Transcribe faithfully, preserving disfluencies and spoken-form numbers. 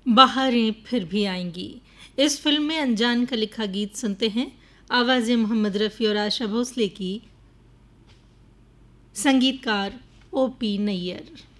बहारें फिर भी आएंगी। इस फिल्म में अनजान का लिखा गीत सुनते हैं, आवाज़ें मोहम्मद रफ़ी और आशा भोसले की, संगीतकार ओ पी नैयर।